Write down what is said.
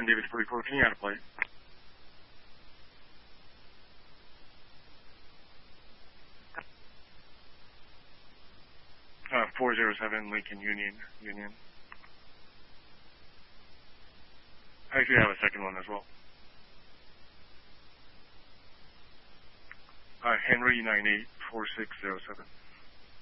David 44, can you add a plate? 407 Lincoln Union. I actually have a second one as well. Henry 984607.